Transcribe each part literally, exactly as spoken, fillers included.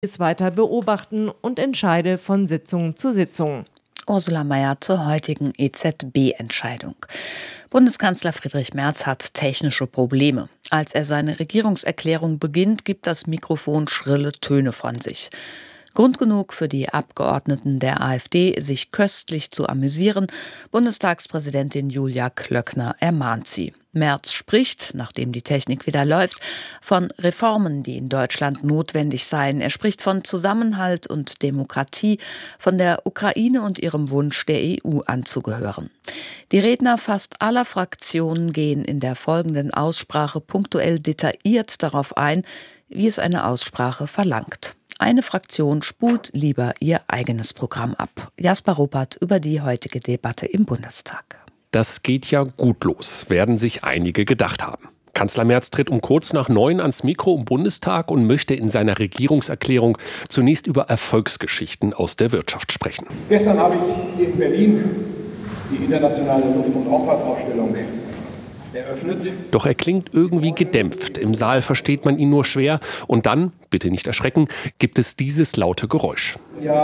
es weiter beobachten und entscheide von Sitzung zu Sitzung. Ursula Mayer zur heutigen E Z B-Entscheidung. Bundeskanzler Friedrich Merz hat technische Probleme. Als er seine Regierungserklärung beginnt, gibt das Mikrofon schrille Töne von sich. Grund genug für die Abgeordneten der AfD, sich köstlich zu amüsieren. Bundestagspräsidentin Julia Klöckner ermahnt sie. Merz spricht, nachdem die Technik wieder läuft, von Reformen, die in Deutschland notwendig seien. Er spricht von Zusammenhalt und Demokratie, von der Ukraine und ihrem Wunsch, der E U anzugehören. Die Redner fast aller Fraktionen gehen in der folgenden Aussprache punktuell detailliert darauf ein, wie es eine Aussprache verlangt. Eine Fraktion spult lieber ihr eigenes Programm ab. Jasper Ruppert über die heutige Debatte im Bundestag. Das geht ja gut los, werden sich einige gedacht haben. Kanzler Merz tritt um kurz nach neun ans Mikro im Bundestag und möchte in seiner Regierungserklärung zunächst über Erfolgsgeschichten aus der Wirtschaft sprechen. Gestern habe ich hier in Berlin die internationale Luft- und Raumfahrtausstellung eröffnet. Doch er klingt irgendwie gedämpft. Im Saal versteht man ihn nur schwer. Und dann, bitte nicht erschrecken, gibt es dieses laute Geräusch. Ja.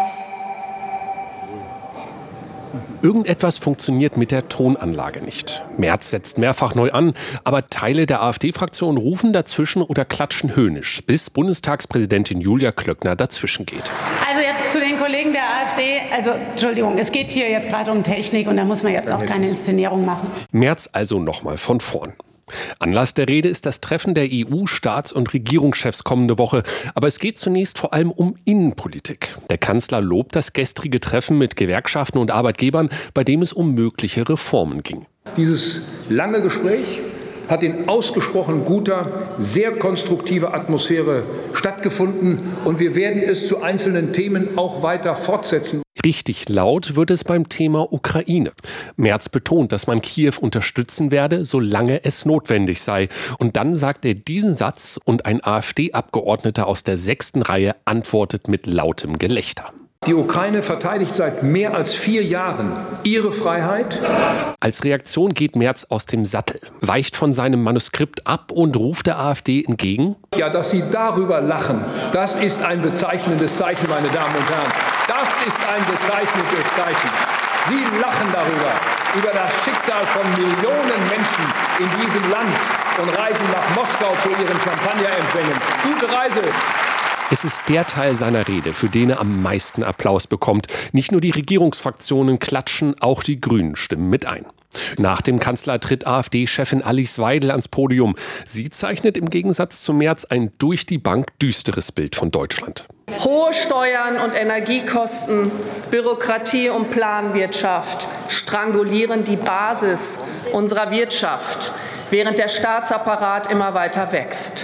Irgendetwas funktioniert mit der Tonanlage nicht. Merz setzt mehrfach neu an, aber Teile der AfD-Fraktion rufen dazwischen oder klatschen höhnisch, bis Bundestagspräsidentin Julia Klöckner dazwischen geht. Also jetzt zu den Kollegen der AfD. Also Entschuldigung, es geht hier jetzt gerade um Technik und da muss man jetzt auch keine Inszenierung machen. Merz also nochmal von vorn. Anlass der Rede ist das Treffen der E U-Staats- und Regierungschefs kommende Woche. Aber es geht zunächst vor allem um Innenpolitik. Der Kanzler lobt das gestrige Treffen mit Gewerkschaften und Arbeitgebern, bei dem es um mögliche Reformen ging. Dieses lange Gespräch hat in ausgesprochen guter, sehr konstruktiver Atmosphäre stattgefunden und wir werden es zu einzelnen Themen auch weiter fortsetzen. Richtig laut wird es beim Thema Ukraine. Merz betont, dass man Kiew unterstützen werde, solange es notwendig sei. Und dann sagt er diesen Satz und ein AfD-Abgeordneter aus der sechsten Reihe antwortet mit lautem Gelächter. Die Ukraine verteidigt seit mehr als vier Jahren ihre Freiheit. Als Reaktion geht Merz aus dem Sattel, weicht von seinem Manuskript ab und ruft der AfD entgegen: Ja, dass Sie darüber lachen, das ist ein bezeichnendes Zeichen, meine Damen und Herren. Das ist ein bezeichnendes Zeichen. Sie lachen darüber, über das Schicksal von Millionen Menschen in diesem Land und reisen nach Moskau zu ihren Champagnerempfängen. Gute Reise! Es ist der Teil seiner Rede, für den er am meisten Applaus bekommt. Nicht nur die Regierungsfraktionen klatschen, auch die Grünen stimmen mit ein. Nach dem Kanzler tritt AfD-Chefin Alice Weidel ans Podium. Sie zeichnet im Gegensatz zu Merz ein durch die Bank düsteres Bild von Deutschland. Hohe Steuern und Energiekosten, Bürokratie und Planwirtschaft strangulieren die Basis unserer Wirtschaft, während der Staatsapparat immer weiter wächst.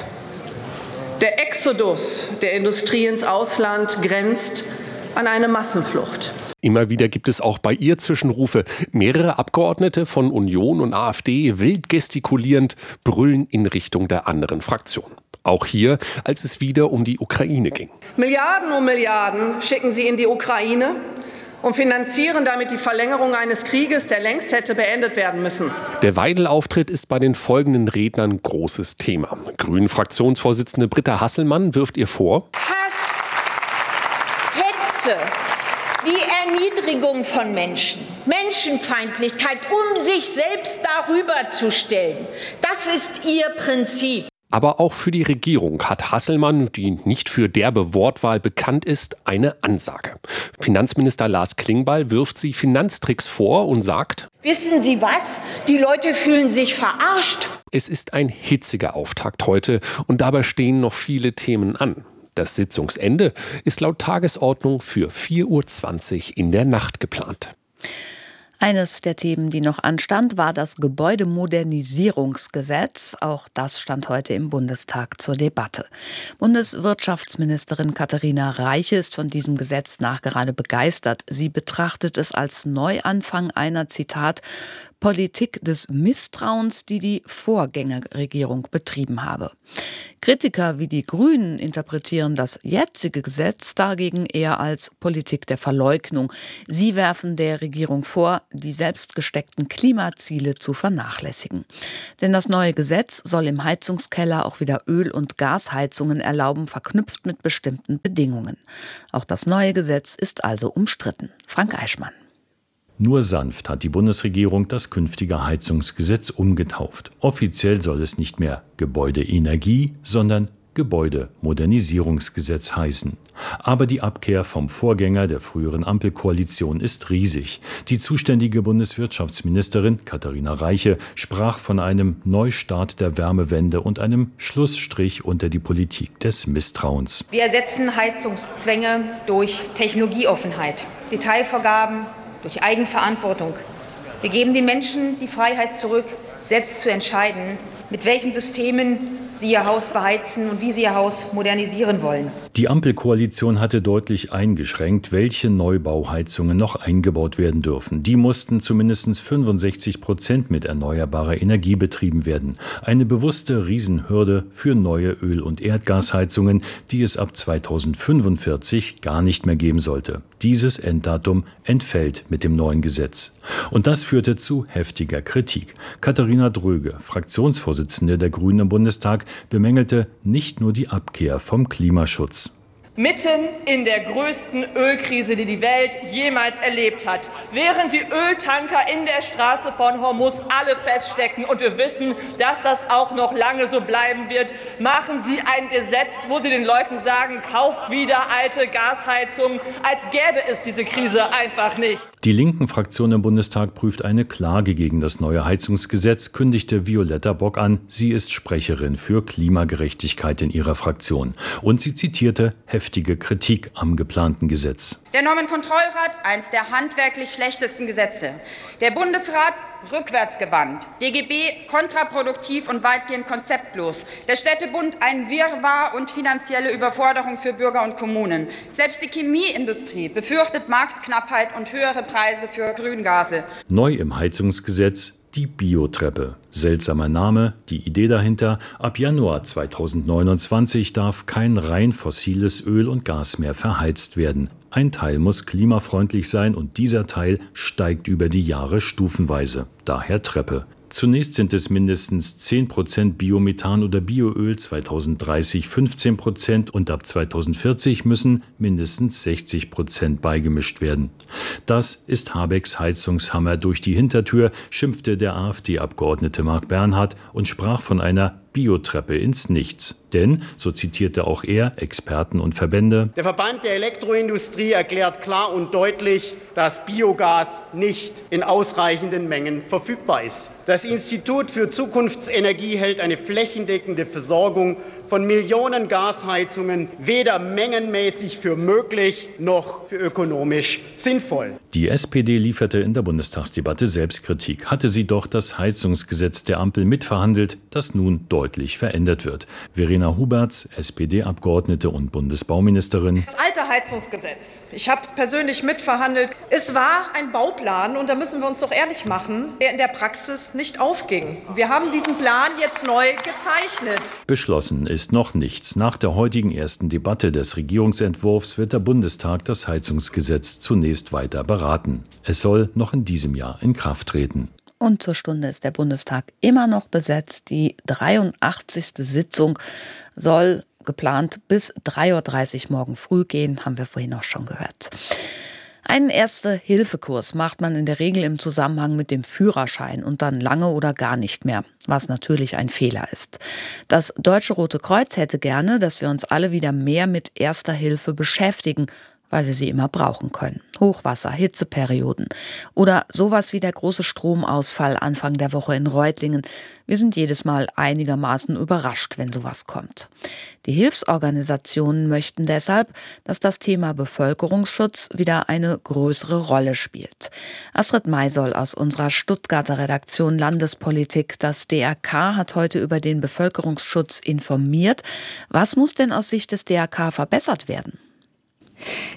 Der Exodus der Industrie ins Ausland grenzt an eine Massenflucht. Immer wieder gibt es auch bei ihr Zwischenrufe. Mehrere Abgeordnete von Union und AfD, wild gestikulierend, brüllen in Richtung der anderen Fraktion. Auch hier, als es wieder um die Ukraine ging. Milliarden um Milliarden schicken sie in die Ukraine und finanzieren damit die Verlängerung eines Krieges, der längst hätte beendet werden müssen. Der Weidel-Auftritt ist bei den folgenden Rednern großes Thema. Grünen-Fraktionsvorsitzende Britta Hasselmann wirft ihr vor: Hass, Hetze, die Erniedrigung von Menschen, Menschenfeindlichkeit, um sich selbst darüber zu stellen. Das ist ihr Prinzip. Aber auch für die Regierung hat Hasselmann, die nicht für derbe Wortwahl bekannt ist, eine Ansage. Finanzminister Lars Klingbeil wirft sie Finanztricks vor und sagt: Wissen Sie was? Die Leute fühlen sich verarscht. Es ist ein hitziger Auftakt heute und dabei stehen noch viele Themen an. Das Sitzungsende ist laut Tagesordnung für vier Uhr zwanzig in der Nacht geplant. Eines der Themen, die noch anstand, war das Gebäudemodernisierungsgesetz. Auch das stand heute im Bundestag zur Debatte. Bundeswirtschaftsministerin Katharina Reiche ist von diesem Gesetz nachgerade begeistert. Sie betrachtet es als Neuanfang einer, Zitat, Politik des Misstrauens, die die Vorgängerregierung betrieben habe. Kritiker wie die Grünen interpretieren das jetzige Gesetz dagegen eher als Politik der Verleugnung. Sie werfen der Regierung vor, die selbst gesteckten Klimaziele zu vernachlässigen. Denn das neue Gesetz soll im Heizungskeller auch wieder Öl- und Gasheizungen erlauben, verknüpft mit bestimmten Bedingungen. Auch das neue Gesetz ist also umstritten. Frank Eichmann. Nur sanft hat die Bundesregierung das künftige Heizungsgesetz umgetauft. Offiziell soll es nicht mehr Gebäudeenergie, sondern Gebäudemodernisierungsgesetz heißen. Aber die Abkehr vom Vorgänger der früheren Ampelkoalition ist riesig. Die zuständige Bundeswirtschaftsministerin Katharina Reiche sprach von einem Neustart der Wärmewende und einem Schlussstrich unter die Politik des Misstrauens. Wir ersetzen Heizungszwänge durch Technologieoffenheit, Detailvorgaben durch Eigenverantwortung. Wir geben den Menschen die Freiheit zurück, selbst zu entscheiden, mit welchen Systemen sie ihr Haus beheizen und wie sie ihr Haus modernisieren wollen. Die Ampelkoalition hatte deutlich eingeschränkt, welche Neubauheizungen noch eingebaut werden dürfen. Die mussten zu mindestens fünfundsechzig Prozent mit erneuerbarer Energie betrieben werden. Eine bewusste Riesenhürde für neue Öl- und Erdgasheizungen, die es ab zweitausendfünfundvierzig gar nicht mehr geben sollte. Dieses Enddatum entfällt mit dem neuen Gesetz. Und das führte zu heftiger Kritik. Katharina Dröge, Fraktionsvorsitzende der Grünen im Bundestag, bemängelte nicht nur die Abkehr vom Klimaschutz. Mitten in der größten Ölkrise, die die Welt jemals erlebt hat, während die Öltanker in der Straße von Hormuz alle feststecken und wir wissen, dass das auch noch lange so bleiben wird, machen Sie ein Gesetz, wo Sie den Leuten sagen, kauft wieder alte Gasheizungen, als gäbe es diese Krise einfach nicht. Die linken Fraktion im Bundestag prüft eine Klage gegen das neue Heizungsgesetz, kündigte Violetta Bock an. Sie ist Sprecherin für Klimagerechtigkeit in ihrer Fraktion. Und sie zitierte heftige Kritik am geplanten Gesetz. Der Normenkontrollrat, eines der handwerklich schlechtesten Gesetze. Der Bundesrat, rückwärtsgewandt. D G B, kontraproduktiv und weitgehend konzeptlos. Der Städtebund, ein Wirrwarr und finanzielle Überforderung für Bürger und Kommunen. Selbst die Chemieindustrie befürchtet Marktknappheit und höhere Preise für Grüngase. Neu im Heizungsgesetz die Biotreppe. Seltsamer Name, die Idee dahinter: Ab Januar zweitausendneunundzwanzig darf kein rein fossiles Öl und Gas mehr verheizt werden. Ein Teil muss klimafreundlich sein und dieser Teil steigt über die Jahre stufenweise. Daher Treppe. Zunächst sind es mindestens zehn Prozent Biomethan oder Bioöl, zweitausenddreißig fünfzehn Prozent und ab zweitausendvierzig müssen mindestens sechzig Prozent beigemischt werden. Das ist Habecks Heizungshammer durch die Hintertür, schimpfte der AfD-Abgeordnete Marc Bernhard und sprach von einer Biotreppe ins Nichts. Denn, so zitierte auch er Experten und Verbände: Der Verband der Elektroindustrie erklärt klar und deutlich, dass Biogas nicht in ausreichenden Mengen verfügbar ist. Das Institut für Zukunftsenergie hält eine flächendeckende Versorgung von Millionen Gasheizungen weder mengenmäßig für möglich noch für ökonomisch sinnvoll. Die S P D lieferte in der Bundestagsdebatte Selbstkritik. Hatte sie doch das Heizungsgesetz der Ampel mitverhandelt, das nun deutlich verändert wird. Verena Huberts, S P D-Abgeordnete und Bundesbauministerin. Das alte Heizungsgesetz, ich habe persönlich mitverhandelt, es war ein Bauplan und da müssen wir uns doch ehrlich machen, der in der Praxis nicht aufging. Wir haben diesen Plan jetzt neu gezeichnet. Beschlossen ist noch nichts. Nach der heutigen ersten Debatte des Regierungsentwurfs wird der Bundestag das Heizungsgesetz zunächst weiter beraten. Es soll noch in diesem Jahr in Kraft treten. Und zur Stunde ist der Bundestag immer noch besetzt. Die dreiundachtzigste Sitzung soll geplant bis drei Uhr dreißig morgen früh gehen, haben wir vorhin auch schon gehört. Einen Erste-Hilfe-Kurs macht man in der Regel im Zusammenhang mit dem Führerschein und dann lange oder gar nicht mehr, was natürlich ein Fehler ist. Das Deutsche Rote Kreuz hätte gerne, dass wir uns alle wieder mehr mit Erster Hilfe beschäftigen, weil wir sie immer brauchen können. Hochwasser, Hitzeperioden oder sowas wie der große Stromausfall Anfang der Woche in Reutlingen. Wir sind jedes Mal einigermaßen überrascht, wenn sowas kommt. Die Hilfsorganisationen möchten deshalb, dass das Thema Bevölkerungsschutz wieder eine größere Rolle spielt. Astrid Maisoll aus unserer Stuttgarter Redaktion Landespolitik, das D R K, hat heute über den Bevölkerungsschutz informiert. Was muss denn aus Sicht des D R K verbessert werden?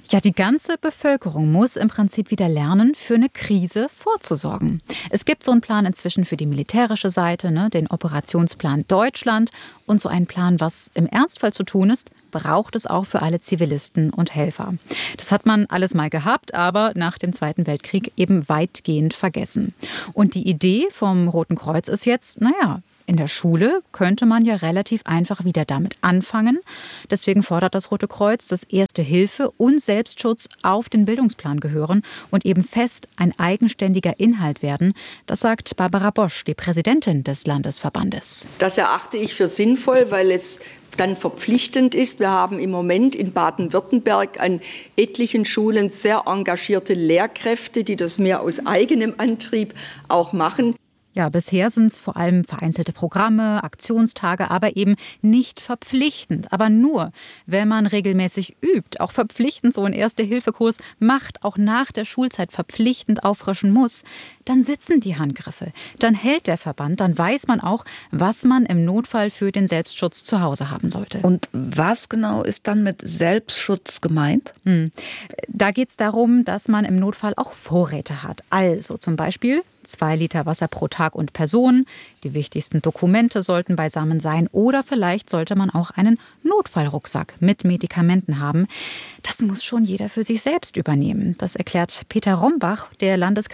Ja, die ganze Bevölkerung muss im Prinzip wieder lernen, für eine Krise vorzusorgen. Es gibt so einen Plan inzwischen für die militärische Seite, ne, den Operationsplan Deutschland. Und so einen Plan, was im Ernstfall zu tun ist, braucht es auch für alle Zivilisten und Helfer. Das hat man alles mal gehabt, aber nach dem Zweiten Weltkrieg eben weitgehend vergessen. Und die Idee vom Roten Kreuz ist jetzt, naja, in der Schule könnte man ja relativ einfach wieder damit anfangen. Deswegen fordert das Rote Kreuz, dass Erste Hilfe und Selbstschutz auf den Bildungsplan gehören und eben fest ein eigenständiger Inhalt werden. Das sagt Barbara Bosch, die Präsidentin des Landesverbandes. Das erachte ich für sinnvoll, weil es dann verpflichtend ist. Wir haben im Moment in Baden-Württemberg an etlichen Schulen sehr engagierte Lehrkräfte, die das mehr aus eigenem Antrieb auch machen. Ja, bisher sind es vor allem vereinzelte Programme, Aktionstage, aber eben nicht verpflichtend. Aber nur, wenn man regelmäßig übt, auch verpflichtend so einen Erste-Hilfe-Kurs macht, auch nach der Schulzeit verpflichtend auffrischen muss, dann sitzen die Handgriffe. Dann hält der Verband, dann weiß man auch, was man im Notfall für den Selbstschutz zu Hause haben sollte. Und was genau ist dann mit Selbstschutz gemeint? Hm. Da geht es darum, dass man im Notfall auch Vorräte hat. Also zum Beispiel zwei Liter Wasser pro Tag und Person. Die wichtigsten Dokumente sollten beisammen sein. Oder vielleicht sollte man auch einen Notfallrucksack mit Medikamenten haben. Das muss schon jeder für sich selbst übernehmen. Das erklärt Peter Rombach, der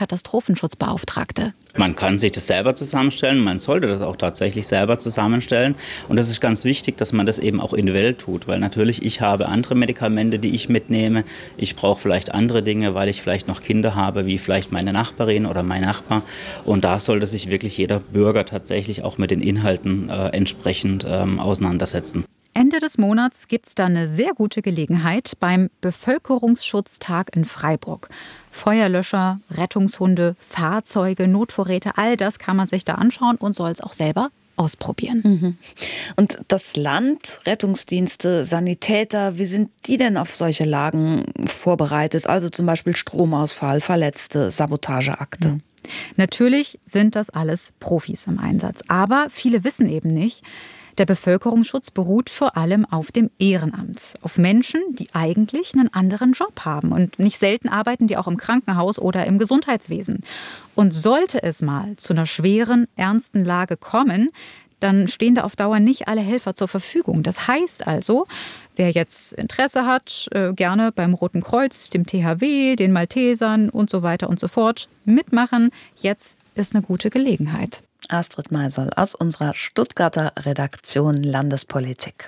Landeskatastrofenschutzbeauftragte. Man kann sich das selber zusammenstellen, man sollte das auch tatsächlich selber zusammenstellen. Und das ist ganz wichtig, dass man das eben auch individuell tut. Weil natürlich, ich habe andere Medikamente, die ich mitnehme. Ich brauche vielleicht andere Dinge, weil ich vielleicht noch Kinder habe, wie vielleicht meine Nachbarin oder mein Nachbar. Und da sollte sich wirklich jeder Bürger tatsächlich auch mit den Inhalten äh, entsprechend ähm, auseinandersetzen. Ende des Monats gibt es da eine sehr gute Gelegenheit beim Bevölkerungsschutztag in Freiburg. Feuerlöscher, Rettungshunde, Fahrzeuge, Notvorräte, all das kann man sich da anschauen und soll es auch selber ausprobieren. Mhm. Und das Land, Rettungsdienste, Sanitäter, wie sind die denn auf solche Lagen vorbereitet? Also zum Beispiel Stromausfall, Verletzte, Sabotageakte. Mhm. Natürlich sind das alles Profis im Einsatz, aber viele wissen eben nicht, der Bevölkerungsschutz beruht vor allem auf dem Ehrenamt. Auf Menschen, die eigentlich einen anderen Job haben. Und nicht selten arbeiten die auch im Krankenhaus oder im Gesundheitswesen. Und sollte es mal zu einer schweren, ernsten Lage kommen, dann stehen da auf Dauer nicht alle Helfer zur Verfügung. Das heißt also, wer jetzt Interesse hat, gerne beim Roten Kreuz, dem T H W, den Maltesern und so weiter und so fort mitmachen. Jetzt ist eine gute Gelegenheit. Astrid Meisel aus unserer Stuttgarter Redaktion Landespolitik.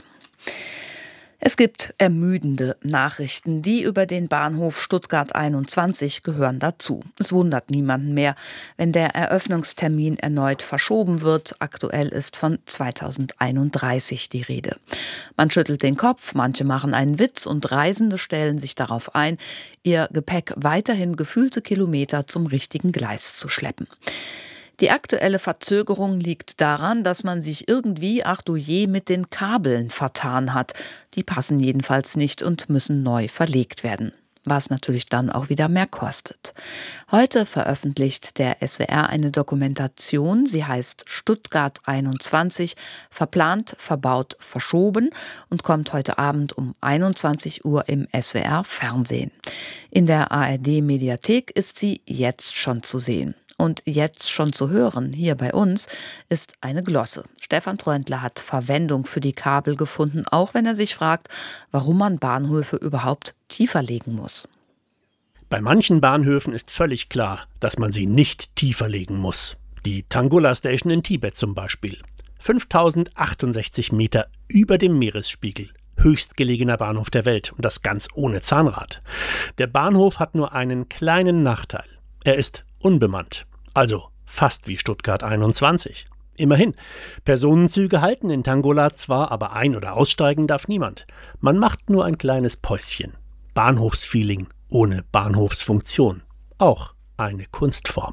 Es gibt ermüdende Nachrichten, die über den Bahnhof Stuttgart einundzwanzig gehören dazu. Es wundert niemanden mehr, wenn der Eröffnungstermin erneut verschoben wird. Aktuell ist von zweitausendeinunddreißig die Rede. Man schüttelt den Kopf, manche machen einen Witz und Reisende stellen sich darauf ein, ihr Gepäck weiterhin gefühlte Kilometer zum richtigen Gleis zu schleppen. Die aktuelle Verzögerung liegt daran, dass man sich irgendwie, ach du je, mit den Kabeln vertan hat. Die passen jedenfalls nicht und müssen neu verlegt werden. Was natürlich dann auch wieder mehr kostet. Heute veröffentlicht der S W R eine Dokumentation, sie heißt Stuttgart einundzwanzig, verplant, verbaut, verschoben und kommt heute Abend um einundzwanzig Uhr im S W R Fernsehen. In der A R D Mediathek ist sie jetzt schon zu sehen. Und jetzt schon zu hören, hier bei uns, ist eine Glosse. Stefan Tröndler hat Verwendung für die Kabel gefunden, auch wenn er sich fragt, warum man Bahnhöfe überhaupt tiefer legen muss. Bei manchen Bahnhöfen ist völlig klar, dass man sie nicht tiefer legen muss. Die Tangola Station in Tibet zum Beispiel. fünftausendzachtundsechzig Meter über dem Meeresspiegel. Höchstgelegener Bahnhof der Welt und das ganz ohne Zahnrad. Der Bahnhof hat nur einen kleinen Nachteil. Er ist unbemannt, also fast wie Stuttgart einundzwanzig. Immerhin, Personenzüge halten in Tangola zwar, aber ein- oder aussteigen darf niemand. Man macht nur ein kleines Päuschen. Bahnhofsfeeling ohne Bahnhofsfunktion. Auch eine Kunstform.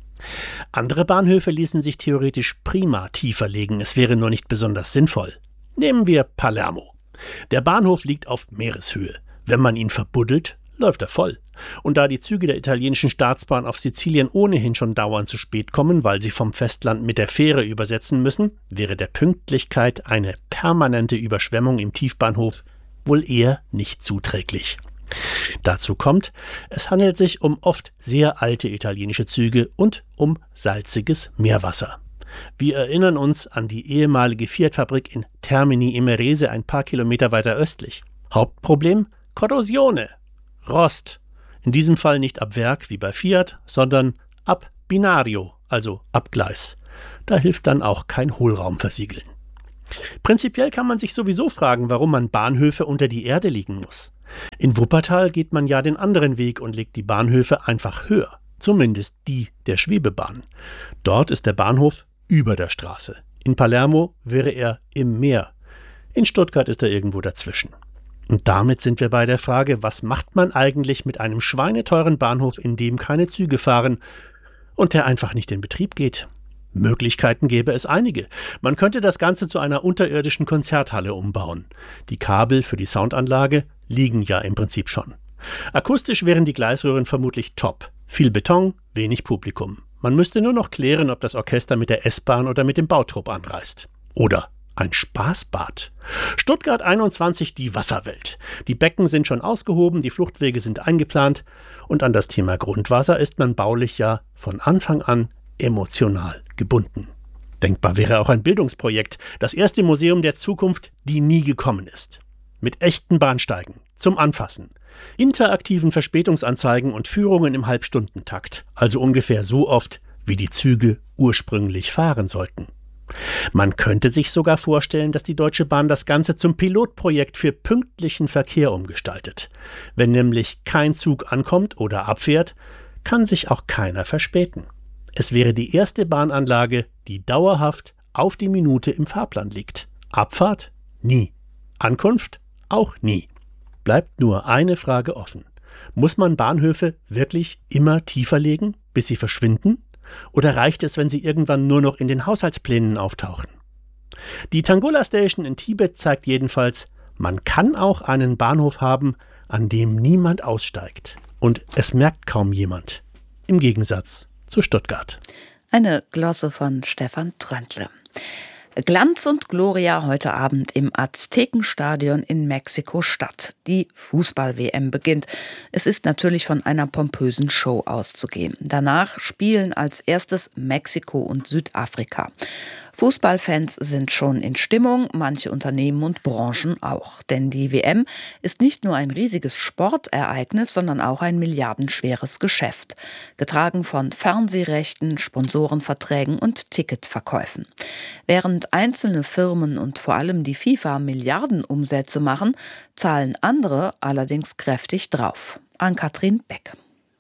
Andere Bahnhöfe ließen sich theoretisch prima tiefer legen, es wäre nur nicht besonders sinnvoll. Nehmen wir Palermo. Der Bahnhof liegt auf Meereshöhe. Wenn man ihn verbuddelt, läuft er voll. Und da die Züge der italienischen Staatsbahn auf Sizilien ohnehin schon dauernd zu spät kommen, weil sie vom Festland mit der Fähre übersetzen müssen, wäre der Pünktlichkeit eine permanente Überschwemmung im Tiefbahnhof wohl eher nicht zuträglich. Dazu kommt, es handelt sich um oft sehr alte italienische Züge und um salziges Meerwasser. Wir erinnern uns an die ehemalige Fiat-Fabrik in Termini Imerese ein paar Kilometer weiter östlich. Hauptproblem? Korrosione, Rost. In diesem Fall nicht ab Werk wie bei Fiat, sondern ab Binario, also ab Gleis. Da hilft dann auch kein Hohlraumversiegeln. Prinzipiell kann man sich sowieso fragen, warum man Bahnhöfe unter die Erde legen muss. In Wuppertal geht man ja den anderen Weg und legt die Bahnhöfe einfach höher, zumindest die der Schwebebahn. Dort ist der Bahnhof über der Straße. In Palermo wäre er im Meer. In Stuttgart ist er irgendwo dazwischen. Und damit sind wir bei der Frage, was macht man eigentlich mit einem schweineteuren Bahnhof, in dem keine Züge fahren und der einfach nicht in Betrieb geht? Möglichkeiten gäbe es einige. Man könnte das Ganze zu einer unterirdischen Konzerthalle umbauen. Die Kabel für die Soundanlage liegen ja im Prinzip schon. Akustisch wären die Gleisröhren vermutlich top. Viel Beton, wenig Publikum. Man müsste nur noch klären, ob das Orchester mit der S-Bahn oder mit dem Bautrupp anreist. Oder ein Spaßbad. Stuttgart einundzwanzig, die Wasserwelt. Die Becken sind schon ausgehoben, die Fluchtwege sind eingeplant und an das Thema Grundwasser ist man baulich ja von Anfang an emotional gebunden. Denkbar wäre auch ein Bildungsprojekt, das erste Museum der Zukunft, die nie gekommen ist. Mit echten Bahnsteigen, zum Anfassen, interaktiven Verspätungsanzeigen und Führungen im Halbstundentakt, also ungefähr so oft, wie die Züge ursprünglich fahren sollten. Man könnte sich sogar vorstellen, dass die Deutsche Bahn das Ganze zum Pilotprojekt für pünktlichen Verkehr umgestaltet. Wenn nämlich kein Zug ankommt oder abfährt, kann sich auch keiner verspäten. Es wäre die erste Bahnanlage, die dauerhaft auf die Minute im Fahrplan liegt. Abfahrt? Nie. Ankunft? Auch nie. Bleibt nur eine Frage offen. Muss man Bahnhöfe wirklich immer tiefer legen, bis sie verschwinden? Oder reicht es, wenn sie irgendwann nur noch in den Haushaltsplänen auftauchen? Die Tangola Station in Tibet zeigt jedenfalls, man kann auch einen Bahnhof haben, an dem niemand aussteigt. Und es merkt kaum jemand. Im Gegensatz zu Stuttgart. Eine Glosse von Stefan Tröntle. Glanz und Gloria heute Abend im Aztekenstadion in Mexiko-Stadt. Die Fußball-W M beginnt. Es ist natürlich von einer pompösen Show auszugehen. Danach spielen als erstes Mexiko und Südafrika. Fußballfans sind schon in Stimmung, manche Unternehmen und Branchen auch. Denn die W M ist nicht nur ein riesiges Sportereignis, sondern auch ein milliardenschweres Geschäft. Getragen von Fernsehrechten, Sponsorenverträgen und Ticketverkäufen. Während einzelne Firmen und vor allem die FIFA Milliardenumsätze machen, zahlen andere allerdings kräftig drauf. Ann-Kathrin Beck.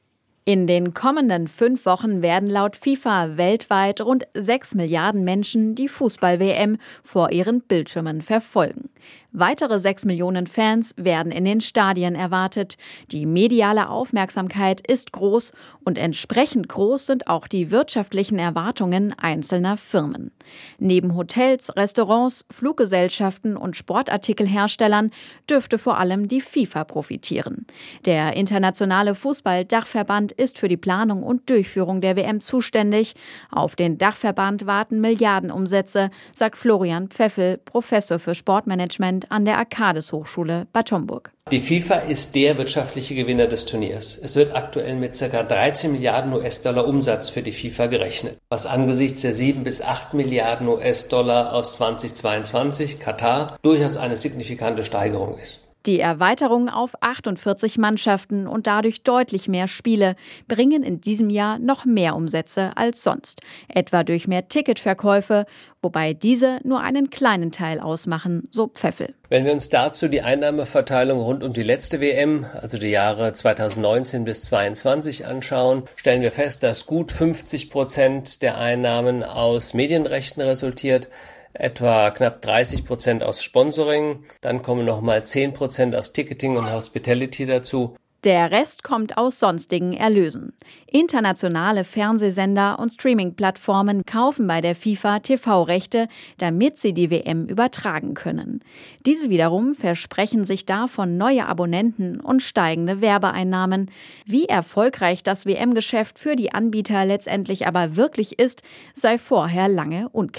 In den kommenden fünf Wochen werden laut FIFA weltweit rund sechs Milliarden Menschen die Fußball-W M vor ihren Bildschirmen verfolgen. Weitere sechs Millionen Fans werden in den Stadien erwartet. Die mediale Aufmerksamkeit ist groß und entsprechend groß sind auch die wirtschaftlichen Erwartungen einzelner Firmen. Neben Hotels, Restaurants, Fluggesellschaften und Sportartikelherstellern dürfte vor allem die FIFA profitieren. Der internationale Fußball-Dachverband ist für die Planung und Durchführung der W M zuständig. Auf den Dachverband warten Milliardenumsätze, sagt Florian Pfeffel, Professor für Sportmanagement an der Arcades-Hochschule Bad Homburg. Die FIFA ist der wirtschaftliche Gewinner des Turniers. Es wird aktuell mit ca. dreizehn Milliarden U S-Dollar Umsatz für die FIFA gerechnet, was angesichts der sieben bis acht Milliarden U S-Dollar aus zweitausendzweiundzwanzig, Katar, durchaus eine signifikante Steigerung ist. Die Erweiterung auf achtundvierzig Mannschaften und dadurch deutlich mehr Spiele bringen in diesem Jahr noch mehr Umsätze als sonst, etwa durch mehr Ticketverkäufe, wobei diese nur einen kleinen Teil ausmachen, so Pfeffel. Wenn wir uns dazu die Einnahmeverteilung rund um die letzte W M, also die Jahre zweitausendneunzehn bis zweitausendzweiundzwanzig anschauen, stellen wir fest, dass gut fünfzig Prozent der Einnahmen aus Medienrechten resultiert, etwa knapp dreißig Prozent aus Sponsoring, dann kommen nochmal zehn Prozent aus Ticketing und Hospitality dazu. Der Rest kommt aus sonstigen Erlösen. Internationale Fernsehsender und Streaming-Plattformen kaufen bei der FIFA T V-Rechte, damit sie die W M übertragen können. Diese wiederum versprechen sich davon neue Abonnenten und steigende Werbeeinnahmen. Wie erfolgreich das W M-Geschäft für die Anbieter letztendlich aber wirklich ist, sei vorher lange unklar.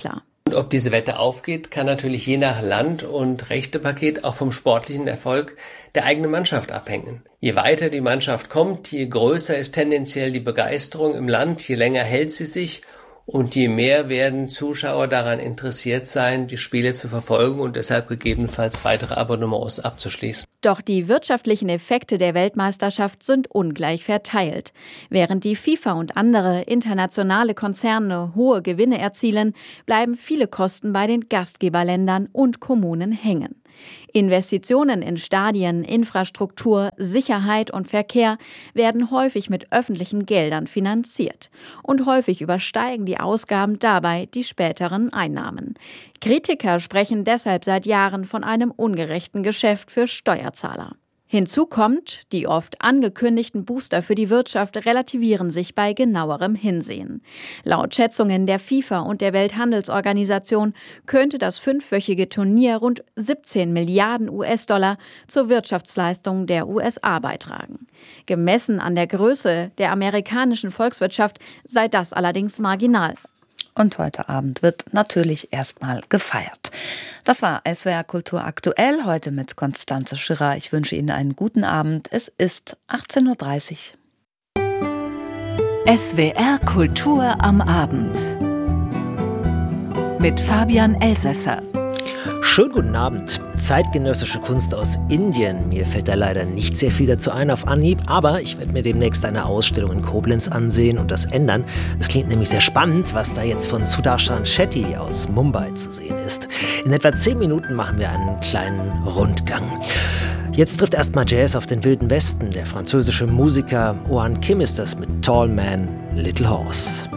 Und ob diese Wette aufgeht, kann natürlich je nach Land und Rechtepaket auch vom sportlichen Erfolg der eigenen Mannschaft abhängen. Je weiter die Mannschaft kommt, je größer ist tendenziell die Begeisterung im Land, je länger hält sie sich und je mehr werden Zuschauer daran interessiert sein, die Spiele zu verfolgen und deshalb gegebenenfalls weitere Abonnements abzuschließen. Doch die wirtschaftlichen Effekte der Weltmeisterschaft sind ungleich verteilt. Während die FIFA und andere internationale Konzerne hohe Gewinne erzielen, bleiben viele Kosten bei den Gastgeberländern und Kommunen hängen. Investitionen in Stadien, Infrastruktur, Sicherheit und Verkehr werden häufig mit öffentlichen Geldern finanziert. Und häufig übersteigen die Ausgaben dabei die späteren Einnahmen. Kritiker sprechen deshalb seit Jahren von einem ungerechten Geschäft für Steuerzahler. Hinzu kommt, die oft angekündigten Booster für die Wirtschaft relativieren sich bei genauerem Hinsehen. Laut Schätzungen der FIFA und der Welthandelsorganisation könnte das fünfwöchige Turnier rund siebzehn Milliarden U S-Dollar zur Wirtschaftsleistung der U S A beitragen. Gemessen an der Größe der amerikanischen Volkswirtschaft sei das allerdings marginal. Und heute Abend wird natürlich erstmal gefeiert. Das war S W R Kultur aktuell, heute mit Constanze Schirrer. Ich wünsche Ihnen einen guten Abend. Es ist achtzehn Uhr dreißig. S W R Kultur am Abend mit Fabian Elsässer. Schönen guten Abend. Zeitgenössische Kunst aus Indien. Mir fällt da leider nicht sehr viel dazu ein auf Anhieb, aber ich werde mir demnächst eine Ausstellung in Koblenz ansehen und das ändern. Es klingt nämlich sehr spannend, was da jetzt von Sudarshan Shetty aus Mumbai zu sehen ist. In etwa zehn Minuten machen wir einen kleinen Rundgang. Jetzt trifft erstmal Jazz auf den Wilden Westen. Der französische Musiker Ohan Kim ist das mit Tall Man, Little Horse.